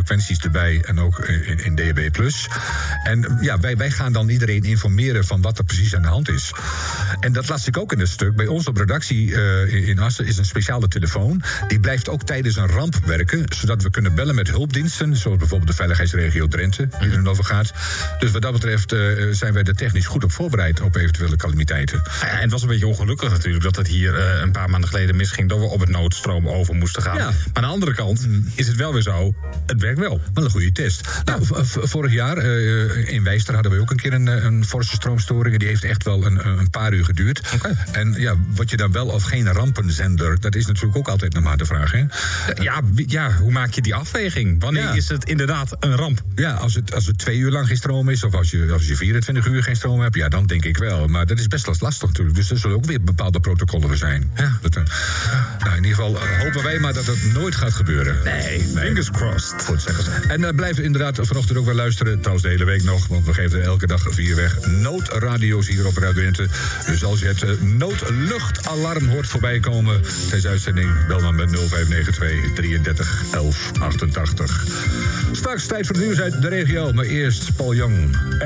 frequenties erbij en ook in DAB+. En ja, wij gaan dan iedereen informeren van wat er precies aan de hand is. En dat las ik ook in het stuk. Bij ons op redactie in Assen is een speciale telefoon. Die blijft ook tijdens een ramp werken, zodat we kunnen bellen met hulpdiensten, zoals bijvoorbeeld de veiligheidsregio Drenthe, die er over gaat. Dus wat dat betreft zijn wij er technisch goed op voorbereid op eventuele calamiteiten. En het was een beetje ongelukkig natuurlijk dat het hier een paar maanden geleden misging, dat we op het noodstroom over moesten gaan. Ja. Maar aan de andere kant is het wel weer zo, het werkt wel. Wel een goede test. Nou, vorig jaar in Wijster hadden we ook een keer een forse stroomstoring. Die heeft echt wel een paar uur geduurd. Okay. En ja, word je dan wel of geen rampenzender? Dat is natuurlijk ook altijd nog maar de vraag, hè? Ja, hoe maak je die afweging? Wanneer is het inderdaad een ramp? Ja, als het 2 uur lang geen stroom is, of als je 24 uur geen stroom hebt, ja, dan denk ik wel. Maar dat is best lastig natuurlijk. Dus er zullen ook weer bepaalde protocollen voor zijn. Ja. Nou, in ieder geval hopen wij maar dat het nooit gaat gebeuren. Nee, fingers crossed. Goed zeggen ze. En blijf inderdaad vanochtend ook weer luisteren. Trouwens de hele week nog, want we geven elke dag 4 weg noodradio's hier op Radio Drenthe. Dus als je het noodluchtalarm hoort voorbij komen tijdens uitzending, bel dan met 0592 33 11 88. Straks tijd voor de nieuws uit de regio, maar eerst Paul Young.